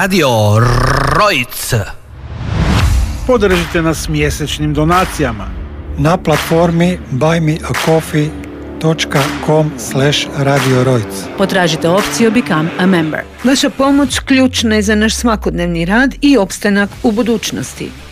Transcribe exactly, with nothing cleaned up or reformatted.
Radio Rojc. Podržite nas mjesečnim donacijama na platformi buymeacoffee.com slash Radio Rojc. Potražite opciju Become a Member. Vaša pomoć ključna je za naš svakodnevni rad i opstanak u budućnosti.